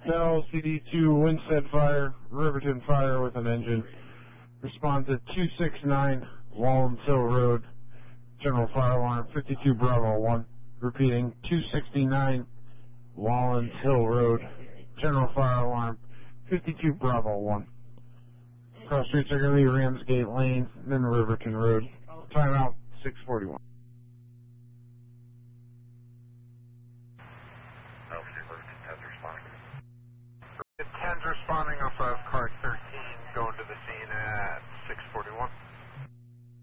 Bell CD2 Winstead Fire, Riverton Fire with an engine. Respond to 269 Wallens Hill Road, General Fire Alarm 52 Bravo 1. Repeating, 269 Wallens Hill Road, General Fire Alarm 52 Bravo 1. Cross streets are going to be Ramsgate Lane, then Riverton Road. Timeout 641. It's 10's responding off of car